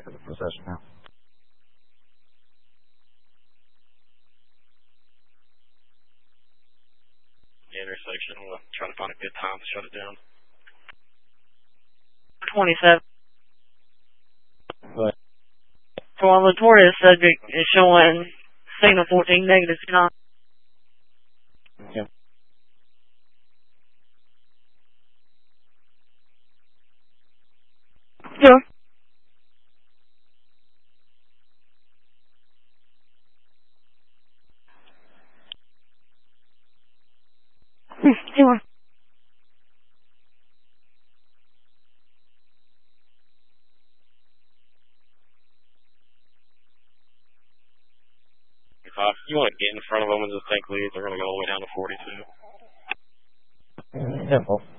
of the procession now. The intersection, we'll try to find a good time to shut it down. 27. But So our notorious subject is showing signal 14 negative con. yeah. Sure. Sure. If you want to get in front of them and just take leads, they're going to go all the way down to 42. Yeah, well.